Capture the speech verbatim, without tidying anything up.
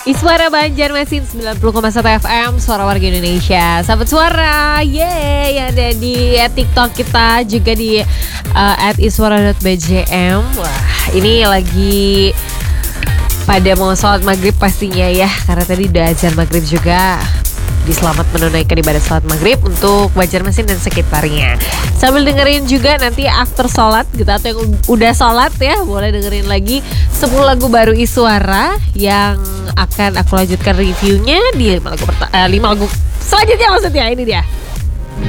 Iswara Banjarmasin sembilan puluh koma satu F M, suara warga Indonesia. Sahabat suara, yeay, yang ada di at TikTok kita, juga di uh, at iswara dot b j m. Wah, ini lagi pada mau sholat maghrib pastinya ya, karena tadi udah azan maghrib juga. Diselamat menunaikan ibadah sholat maghrib untuk Banjarmasin dan sekitarnya. Sambil dengerin juga nanti after sholat gitu, atau yang udah sholat ya, boleh dengerin lagi sepuluh lagu baru Iswara yang akan aku lanjutkan reviewnya di lima lagu, perta- eh, lima lagu selanjutnya maksudnya. Ini dia.